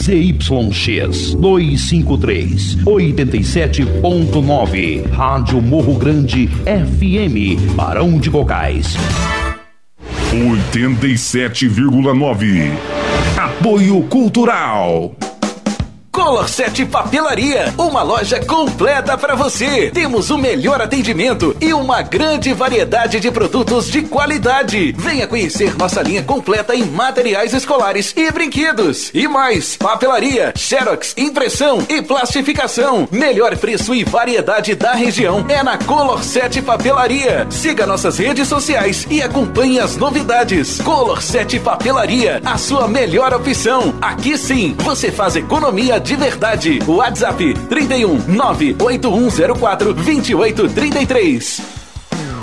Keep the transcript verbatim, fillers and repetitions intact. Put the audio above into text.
Z Y X duzentos e cinquenta e três, oitenta e sete ponto nove. Rádio Morro Grande F M, Barão de Cocais. oitenta e sete vírgula nove. Apoio Cultural. Color sete Papelaria, uma loja completa para você. Temos o melhor atendimento e uma grande variedade de produtos de qualidade. Venha conhecer nossa linha completa em materiais escolares e brinquedos. E mais, papelaria, xerox, impressão e plastificação. Melhor preço e variedade da região é na Color sete Papelaria. Siga nossas redes sociais e acompanhe as novidades. Color sete Papelaria, a sua melhor opção. Aqui sim, você faz economia de verdade. WhatsApp trinta e um, nove oito um zero quatro, dois oito três três.